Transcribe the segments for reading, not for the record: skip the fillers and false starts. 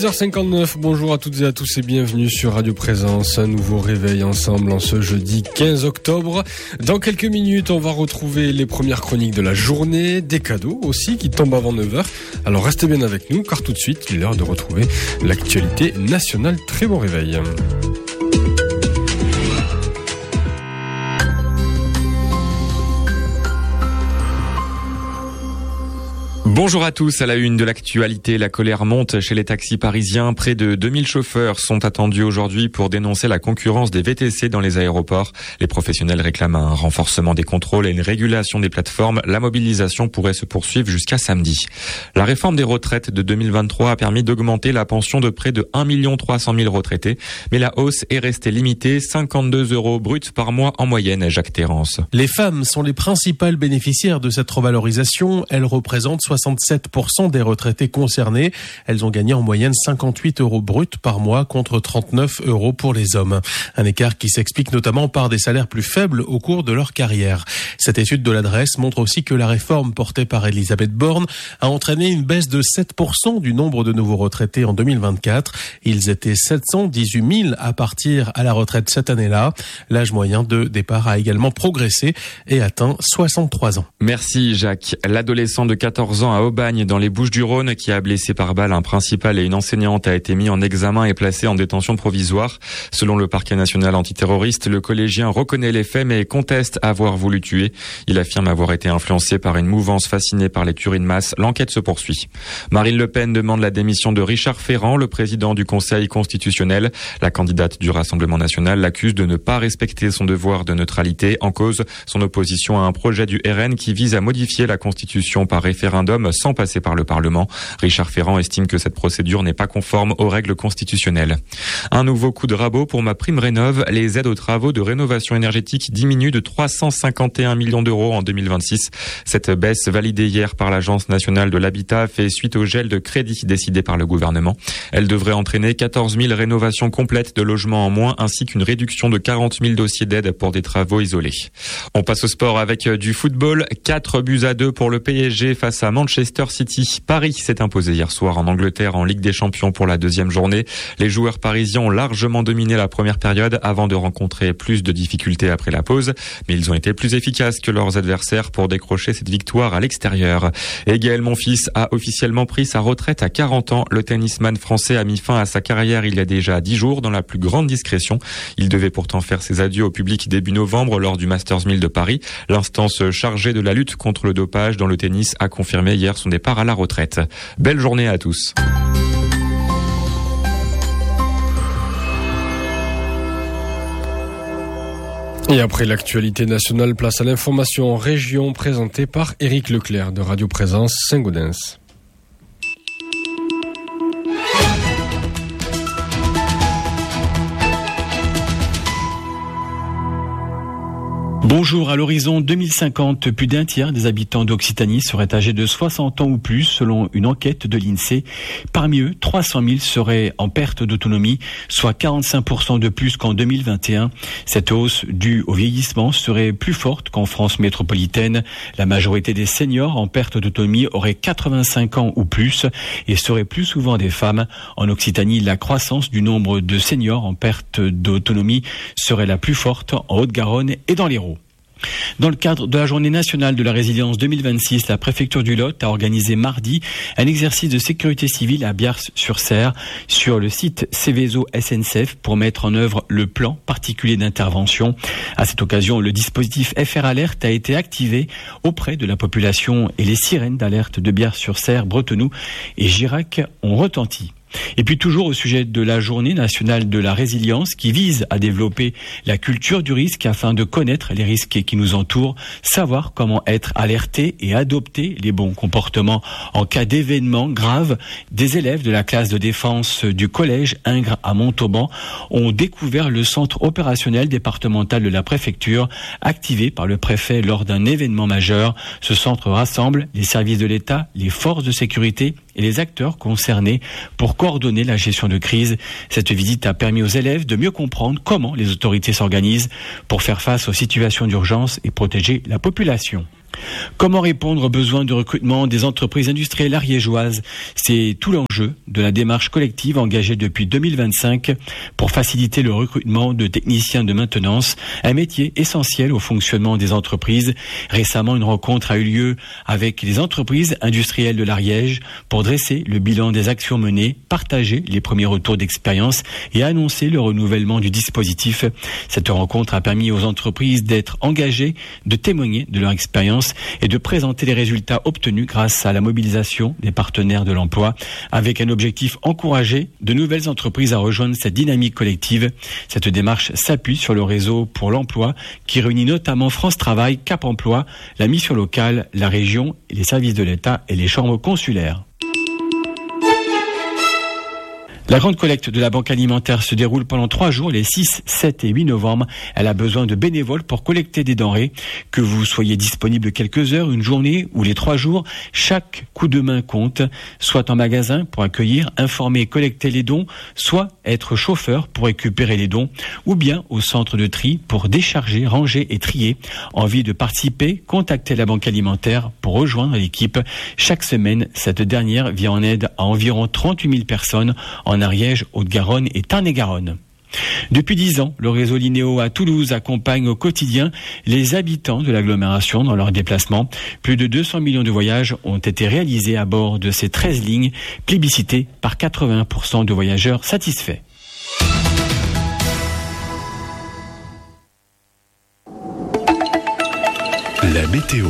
6h59, bonjour à toutes et à tous et bienvenue sur Radio Présence. Un nouveau réveil ensemble en ce jeudi 15 octobre. Dans quelques minutes, on va retrouver les premières chroniques de la journée, des cadeaux aussi qui tombent avant 9h. Alors restez bien avec nous car tout de suite, il est l'heure de retrouver l'actualité nationale. Très bon réveil. Bonjour à tous, à la une de l'actualité, la colère monte chez les taxis parisiens. Près de 2000 chauffeurs sont attendus aujourd'hui pour dénoncer la concurrence des VTC dans les aéroports. Les professionnels réclament un renforcement des contrôles et une régulation des plateformes. La mobilisation pourrait se poursuivre jusqu'à samedi. La réforme des retraites de 2023 a permis d'augmenter la pension de près de 1 300 000 retraités. Mais la hausse est restée limitée, 52 € bruts par mois en moyenne, Jacques Terrance. Les femmes sont les principales bénéficiaires de cette revalorisation. Elles représentent 67% des retraités concernés. Elles ont gagné en moyenne 58 € bruts par mois contre 39 € pour les hommes. Un écart qui s'explique notamment par des salaires plus faibles au cours de leur carrière. Cette étude de l'adresse montre aussi que la réforme portée par Elisabeth Borne a entraîné une baisse de 7% du nombre de nouveaux retraités en 2024. Ils étaient 718 000 à partir à la retraite cette année-là. L'âge moyen de départ a également progressé et atteint 63 ans. Merci Jacques. L'adolescent de 14 ans à Aubagne dans les Bouches-du-Rhône qui a blessé par balle un principal et une enseignante a été mis en examen et placé en détention provisoire. Selon le parquet national antiterroriste, le collégien reconnaît les faits mais conteste avoir voulu tuer. Il affirme avoir été influencé par une mouvance fascinée par les tueries de masse. L'enquête se poursuit. Marine Le Pen demande la démission de Richard Ferrand, le président du Conseil constitutionnel. La candidate du Rassemblement national l'accuse de ne pas respecter son devoir de neutralité. En cause, son opposition à un projet du RN qui vise à modifier la Constitution par référendum sans passer par le Parlement. Richard Ferrand estime que cette procédure n'est pas conforme aux règles constitutionnelles. Un nouveau coup de rabot pour MaPrimeRénov'. Les aides aux travaux de rénovation énergétique diminuent de 351 millions d'euros en 2026. Cette baisse validée hier par l'Agence nationale de l'habitat fait suite au gel de crédit décidé par le gouvernement. Elle devrait entraîner 14 000 rénovations complètes de logements en moins ainsi qu'une réduction de 40 000 dossiers d'aide pour des travaux isolés. On passe au sport avec du football. 4-2 pour le PSG face à Manchester City. Paris s'est imposé hier soir en Angleterre en Ligue des Champions pour la deuxième journée. Les joueurs parisiens ont largement dominé la première période avant de rencontrer plus de difficultés après la pause. Mais ils ont été plus efficaces que leurs adversaires pour décrocher cette victoire à l'extérieur. Et Gaël Monfils a officiellement pris sa retraite à 40 ans. Le tennisman français a mis fin à sa carrière il y a déjà 10 jours dans la plus grande discrétion. Il devait pourtant faire ses adieux au public début novembre lors du Masters 1000 de Paris. L'instance chargée de la lutte contre le dopage dans le tennis a confirmé hier son départ à la retraite. Belle journée à tous. Et après l'actualité nationale, place à l'information en région présentée par Éric Leclerc de Radio Présence Saint-Gaudens. Bonjour, à l'horizon 2050, plus d'un tiers des habitants d'Occitanie seraient âgés de 60 ans ou plus, selon une enquête de l'INSEE. Parmi eux, 300 000 seraient en perte d'autonomie, soit 45% de plus qu'en 2021. Cette hausse due au vieillissement serait plus forte qu'en France métropolitaine. La majorité des seniors en perte d'autonomie auraient 85 ans ou plus et seraient plus souvent des femmes. En Occitanie, la croissance du nombre de seniors en perte d'autonomie serait la plus forte en Haute-Garonne et dans l'Hérault. Dans le cadre de la Journée nationale de la résilience 2026, la préfecture du Lot a organisé mardi un exercice de sécurité civile à Biars-sur-Cère sur le site Céveso SNCF pour mettre en œuvre le plan particulier d'intervention. À cette occasion, le dispositif FR Alert a été activé auprès de la population et les sirènes d'alerte de Biars-sur-Cère, Bretenoux et Girac ont retenti. Et puis toujours au sujet de la Journée nationale de la résilience qui vise à développer la culture du risque afin de connaître les risques qui nous entourent, savoir comment être alerté et adopter les bons comportements en cas d'événement grave. Des élèves de la classe de défense du collège Ingres à Montauban ont découvert le centre opérationnel départemental de la préfecture activé par le préfet lors d'un événement majeur. Ce centre rassemble les services de l'État, les forces de sécurité et les acteurs concernés pour coordonner la gestion de crise. Cette visite a permis aux élèves de mieux comprendre comment les autorités s'organisent pour faire face aux situations d'urgence et protéger la population. Comment répondre aux besoins de recrutement des entreprises industrielles ariégeoises? C'est tout l'enjeu de la démarche collective engagée depuis 2025 pour faciliter le recrutement de techniciens de maintenance, un métier essentiel au fonctionnement des entreprises. Récemment, une rencontre a eu lieu avec les entreprises industrielles de l'Ariège pour dresser le bilan des actions menées, partager les premiers retours d'expérience et annoncer le renouvellement du dispositif. Cette rencontre a permis aux entreprises d'être engagées, de témoigner de leur expérience et de présenter les résultats obtenus grâce à la mobilisation des partenaires de l'emploi, avec un objectif encourager de nouvelles entreprises à rejoindre cette dynamique collective. Cette démarche s'appuie sur le réseau pour l'emploi qui réunit notamment France Travail, Cap Emploi, la mission locale, la région, les services de l'État et les chambres consulaires. La grande collecte de la Banque alimentaire se déroule pendant 3 jours, les 6, 7 et 8 novembre. Elle a besoin de bénévoles pour collecter des denrées. Que vous soyez disponible quelques heures, une journée ou les 3 jours, chaque coup de main compte. Soit en magasin pour accueillir, informer et collecter les dons, soit être chauffeur pour récupérer les dons, ou bien au centre de tri pour décharger, ranger et trier. Envie de participer? Contactez la Banque alimentaire pour rejoindre l'équipe. Chaque semaine, cette dernière vient en aide à environ 38 000 personnes en Ariège, Haute-Garonne et Tarn-et-Garonne. Depuis 10 ans, le réseau Linéo à Toulouse accompagne au quotidien les habitants de l'agglomération dans leurs déplacements. Plus de 200 millions de voyages ont été réalisés à bord de ces 13 lignes, plébiscitées par 80% de voyageurs satisfaits. La météo.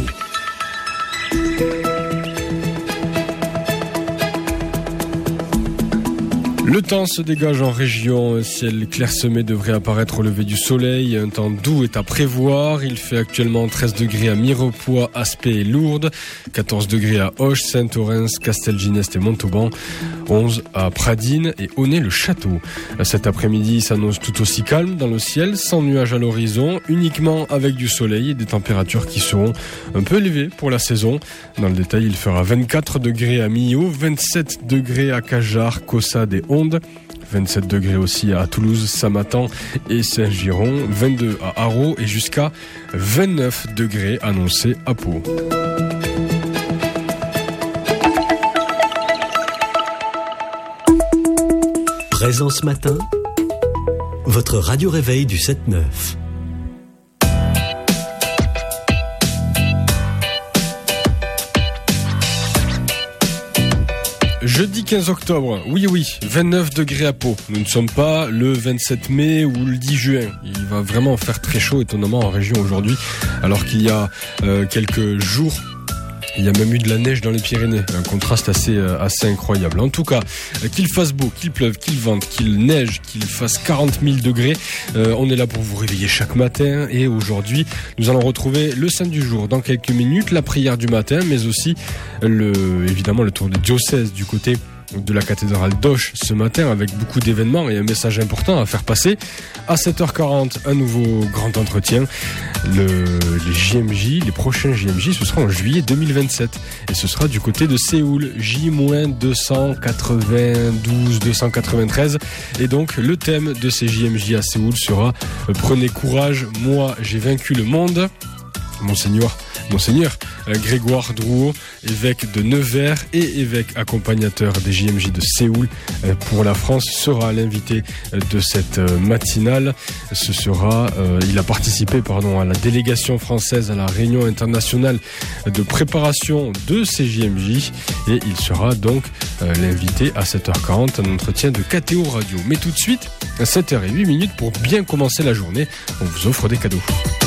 Le temps se dégage en région, ciel clairsemé devrait apparaître au lever du soleil, un temps doux est à prévoir, il fait actuellement 13 degrés à Mirepoix, Aspet et Lourdes, 14 degrés à Auch, Saint-Orens, Castelginest et Montauban, 11 à Pradines et Aunay-le-Château. Cet après-midi s'annonce tout aussi calme dans le ciel, sans nuages à l'horizon, uniquement avec du soleil et des températures qui seront un peu élevées pour la saison. Dans le détail, il fera 24 degrés à Millau, 27 degrés à Cajar, Caussade et Onde, 27 degrés aussi à Toulouse, Samatan et Saint-Giron, 22 à Haro et jusqu'à 29 degrés annoncés à Pau. Présence matin, votre radio réveil du 7-9. Jeudi 15 octobre, oui, 29 degrés à Pau. Nous ne sommes pas le 27 mai ou le 10 juin. Il va vraiment faire très chaud étonnamment en région aujourd'hui, alors qu'il y a quelques jours, il y a même eu de la neige dans les Pyrénées. Un contraste assez incroyable. En tout cas, qu'il fasse beau, qu'il pleuve, qu'il vente, qu'il neige, qu'il fasse 40 000 degrés, on est là pour vous réveiller chaque matin. Et aujourd'hui, nous allons retrouver le saint du jour dans quelques minutes, la prière du matin, mais aussi évidemment le tour des diocèses du côté de la cathédrale d'Auch ce matin, avec beaucoup d'événements et un message important à faire passer. À 7h40, un nouveau grand entretien. Les JMJ, les prochains JMJ, ce sera en juillet 2027. Et ce sera du côté de Séoul, J-292, 293. Et donc, le thème de ces JMJ à Séoul sera « Prenez courage, moi j'ai vaincu le monde ». Monseigneur Grégoire Drouot, évêque de Nevers et évêque accompagnateur des JMJ de Séoul pour la France, sera l'invité de cette matinale. Il a participé à la délégation française à la réunion internationale de préparation de ces JMJ et il sera donc l'invité à 7h40, un entretien de KTO Radio. Mais tout de suite, à 7h08 pour bien commencer la journée, on vous offre des cadeaux.